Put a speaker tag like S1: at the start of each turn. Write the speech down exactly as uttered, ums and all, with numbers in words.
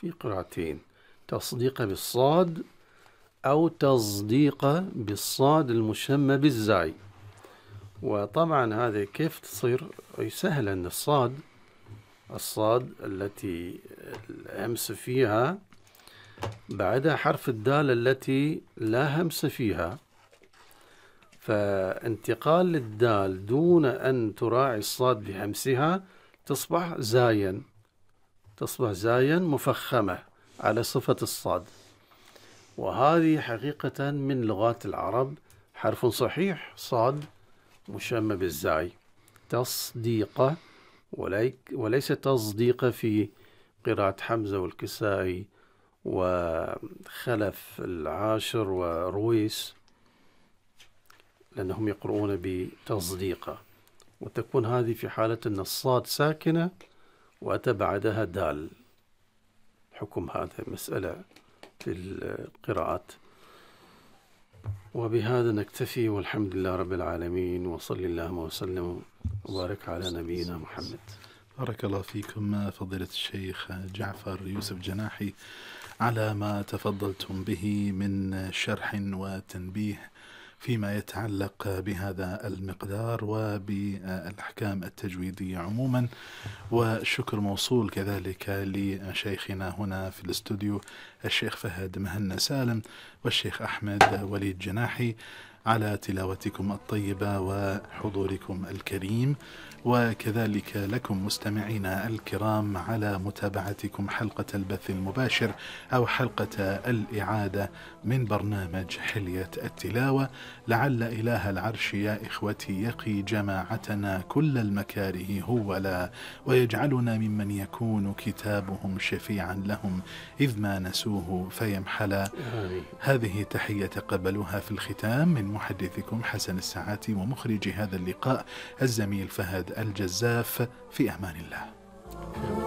S1: في قراءتين: تصديق بالصاد أو تصديق بالصاد المشمى بالزاي. وطبعا هذه كيف تصير؟ سهل، أن الصاد الصاد التي الهمس فيها بعدها حرف الدال التي لا همس فيها، فانتقال للدال دون أن تراعي الصاد بهمسها تصبح زايا، تصبح زايا مفخمة على صفة الصاد. وهذه حقيقة من لغات العرب حرف صحيح، صاد مشمى بالزاي، تصديق، وليس تصديق في قراءة حمزة والكسائي وخلف العاشر ورويس، لأنهم يقرؤون بتصديق، وتكون هذه في حالة أن الصاد ساكنة وأتى بعدها دال. حكم هذا مسألة في القراءات. وبهذا نكتفي، والحمد لله رب العالمين، وصلى اللهم وسلم وبارك على نبينا محمد.
S2: بارك الله فيكم فضيلة الشيخ جعفر يوسف جناحي على ما تفضلتم به من شرح وتنبيه فيما يتعلق بهذا المقدار وبالأحكام التجويدية عموما. والشكر موصول كذلك لشيخنا هنا في الاستوديو الشيخ فهد مهنا سالم والشيخ أحمد وليد جناحي على تلاوتكم الطيبة وحضوركم الكريم، وكذلك لكم مستمعينا الكرام على متابعتكم حلقة البث المباشر أو حلقة الإعادة من برنامج حلية التلاوة. لعل إله العرش يا إخوتي يقي جماعتنا كل المكاره هو لا، ويجعلنا ممن يكون كتابهم شفيعا لهم إذ ما نسوه فيمحلا. هذه تحية تقبلوها في الختام من محدثكم حسن الساعاتي ومخرج هذا اللقاء الزميل فهد الجزاف، في أمان الله.